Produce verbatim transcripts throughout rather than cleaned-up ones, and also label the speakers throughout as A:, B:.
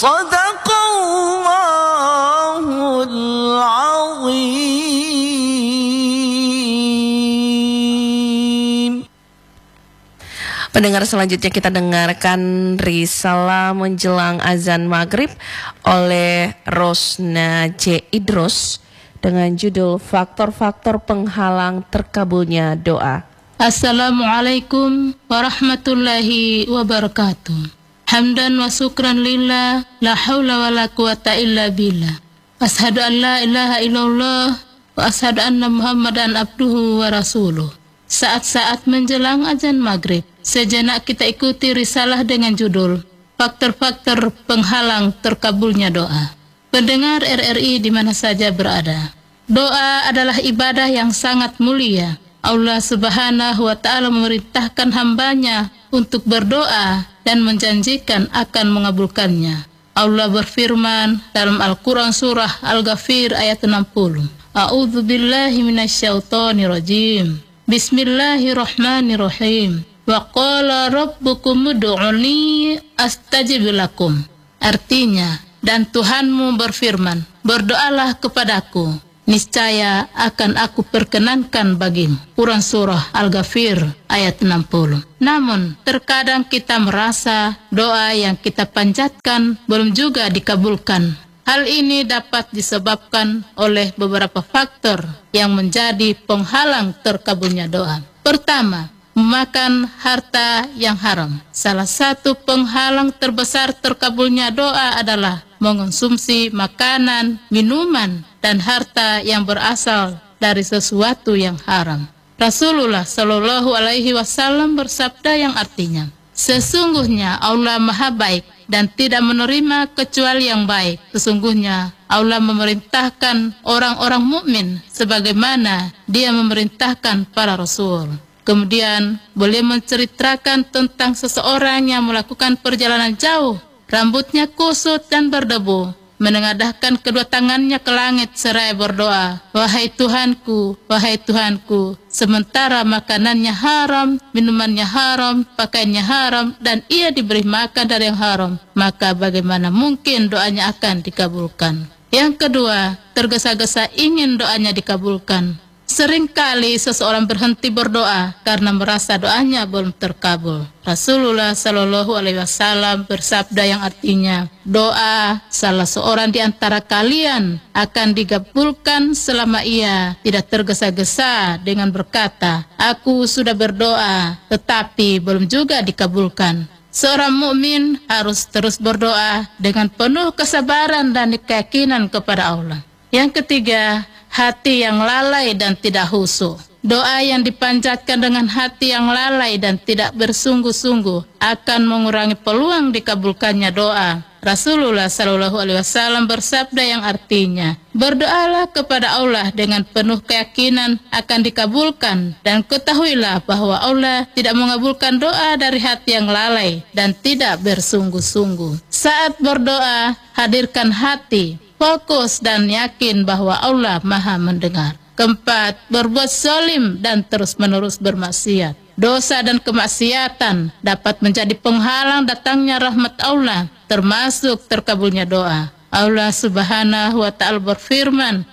A: Sadaqallahul azim.
B: Pendengar, selanjutnya kita dengarkan risalah menjelang azan maghrib oleh Rosna C. Idrus dengan judul Faktor-faktor penghalang terkabulnya doa.
C: Assalamualaikum warahmatullahi wabarakatuh. Hamdan wa syukran lillah, la haula wa la quwata illa billah. Ashhadu an la ilaha illallah wa ashhadu anna Muhammadan abduhu wa rasuluh. Saat-saat menjelang azan maghrib, sejenak kita ikuti risalah dengan judul Faktor-faktor penghalang terkabulnya doa. Pendengar R R I di mana saja berada, doa adalah ibadah yang sangat mulia. Allah Subhanahu wa Ta'ala memerintahkan hambanya untuk berdoa dan menjanjikan akan mengabulkannya. Allah berfirman dalam Al-Quran surah Al-Ghafir ayat enam puluh. A'udzu billahi minasyaitonir rajim. Bismillahirrahmanirrahim. Wa qala rabbukum ud'uni astajib lakum. Artinya, dan Tuhanmu berfirman, berdoalah kepadaku, niscaya akan aku perkenankan bagimu. Quran surah Al-Ghafir ayat enam puluh. Namun, terkadang kita merasa doa yang kita panjatkan belum juga dikabulkan. Hal ini dapat disebabkan oleh beberapa faktor yang menjadi penghalang terkabulnya doa. Pertama, memakan harta yang haram. Salah satu penghalang terbesar terkabulnya doa adalah mengonsumsi makanan, minuman, dan harta yang berasal dari sesuatu yang haram. Rasulullah Shallallahu Alaihi Wasallam bersabda yang artinya, sesungguhnya Allah Maha Baik dan tidak menerima kecuali yang baik. Sesungguhnya Allah memerintahkan orang-orang mukmin sebagaimana Dia memerintahkan para rasul. Kemudian beliau menceritakan tentang seseorang yang melakukan perjalanan jauh, rambutnya kusut dan berdebu, menengadahkan kedua tangannya ke langit seraya berdoa, wahai Tuhanku, wahai Tuhanku, sementara makanannya haram, minumannya haram, pakaiannya haram, dan ia diberi makan dari yang haram, maka bagaimana mungkin doanya akan dikabulkan? Yang kedua, tergesa-gesa ingin doanya dikabulkan. Seringkali seseorang berhenti berdoa karena merasa doanya belum terkabul. Rasulullah Shallallahu Alaihi Wasallam bersabda yang artinya, doa salah seorang di antara kalian akan dikabulkan selama ia tidak tergesa-gesa dengan berkata, aku sudah berdoa, tetapi belum juga dikabulkan. Seorang mukmin harus terus berdoa dengan penuh kesabaran dan keyakinan kepada Allah. Yang ketiga, hati yang lalai dan tidak khusyuk. Doa yang dipanjatkan dengan hati yang lalai dan tidak bersungguh-sungguh akan mengurangi peluang dikabulkannya doa. Rasulullah Shallallahu Alaihi Wasallam bersabda yang artinya, berdoalah kepada Allah dengan penuh keyakinan akan dikabulkan, dan ketahuilah bahwa Allah tidak mengabulkan doa dari hati yang lalai dan tidak bersungguh-sungguh. Saat berdoa, hadirkan hati, fokus dan yakin bahwa Allah Maha mendengar. Keempat, berbuat zalim dan terus-menerus bermaksiat. Dosa dan kemaksiatan dapat menjadi penghalang datangnya rahmat Allah, termasuk terkabulnya doa. Allah Subhanahu wa Ta'ala berfirman,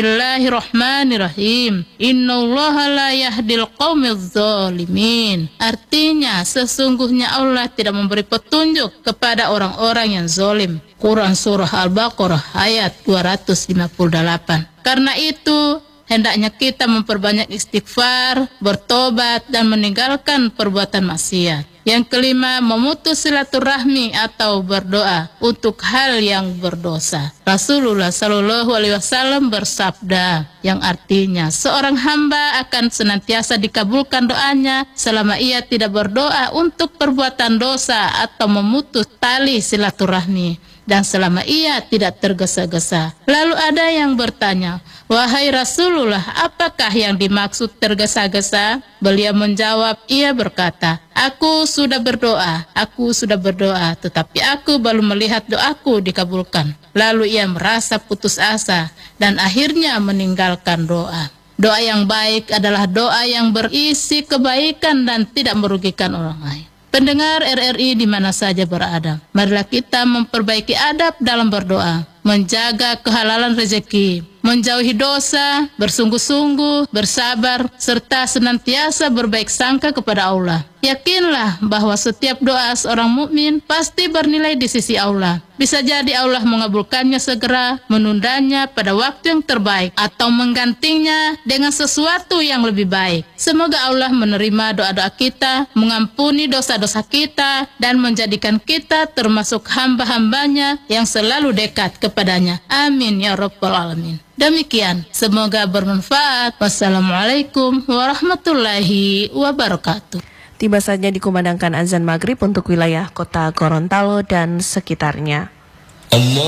C: Bismillahirrahmanirrahim, Innallaha la yahdil qaumidz zalimin. Artinya, sesungguhnya Allah tidak memberi petunjuk kepada orang-orang yang zalim. Quran surah Al-Baqarah ayat dua ratus lima puluh delapan. Karena itu, hendaknya kita memperbanyak istighfar, bertobat, dan meninggalkan perbuatan maksiat. Yang kelima, memutus silaturahmi atau berdoa untuk hal yang berdosa. Rasulullah Shallallahu Alaihi Wasallam bersabda yang artinya, seorang hamba akan senantiasa dikabulkan doanya selama ia tidak berdoa untuk perbuatan dosa atau memutus tali silaturahmi, dan selama ia tidak tergesa-gesa. Lalu ada yang bertanya, wahai Rasulullah, apakah yang dimaksud tergesa-gesa? Beliau menjawab, ia berkata, aku sudah berdoa, aku sudah berdoa, tetapi aku belum melihat doaku dikabulkan. Lalu ia merasa putus asa dan akhirnya meninggalkan doa. Doa yang baik adalah doa yang berisi kebaikan dan tidak merugikan orang lain. Pendengar R R I di mana saja berada, marilah kita memperbaiki adab dalam berdoa, menjaga kehalalan rezeki, menjauhi dosa, bersungguh-sungguh, bersabar, serta senantiasa berbaik sangka kepada Allah. Yakinlah bahwa setiap doa seorang mukmin pasti bernilai di sisi Allah. Bisa jadi Allah mengabulkannya segera, menundanya pada waktu yang terbaik, atau menggantinya dengan sesuatu yang lebih baik. Semoga Allah menerima doa-doa kita, mengampuni dosa-dosa kita, dan menjadikan kita termasuk hamba-hambanya yang selalu dekat kepadanya. Amin ya Rabbal Alamin. Demikian, semoga bermanfaat. Wassalamualaikum warahmatullahi wabarakatuh.
B: Tiba saja dikumandangkan azan maghrib untuk wilayah kota Gorontalo dan sekitarnya.
A: Allah